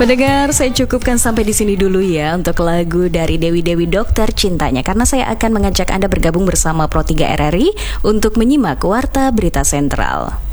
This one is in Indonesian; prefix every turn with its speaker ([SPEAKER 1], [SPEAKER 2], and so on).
[SPEAKER 1] Pendengar, saya cukupkan sampai di sini dulu ya untuk lagu dari Dewi Dokter Cintanya, karena saya akan mengajak Anda bergabung bersama Pro 3 RRI untuk menyimak Warta Berita Sentral.